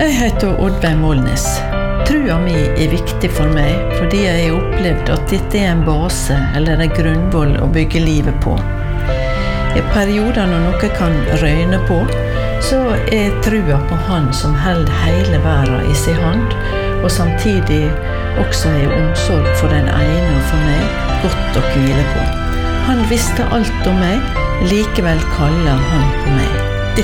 Jeg heter Oddveig Målnes. Trua mi viktig for meg, fordi jeg har opplevd at dette en base eller en grunnvoll å bygge livet på. I perioder når noe kan røyne på, så trua på Han som holder hele verden i sin hånd, og samtidig også omsorg for den ene og for meg godt å hvile på. Han visste alt om meg, likevel kaller han på meg.